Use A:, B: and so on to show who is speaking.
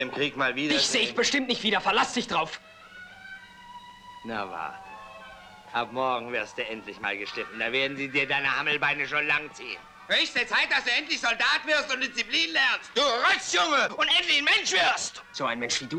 A: Im Krieg mal wieder.
B: Dich sehe ich bestimmt nicht wieder. Verlass dich drauf.
A: Na warte. Ab morgen wirst du endlich mal geschliffen. Da werden sie dir deine Hammelbeine schon lang ziehen. Höchste Zeit, dass du endlich Soldat wirst und Disziplin lernst. Du Rotzjunge! Und endlich ein Mensch wirst!
B: So ein Mensch wie du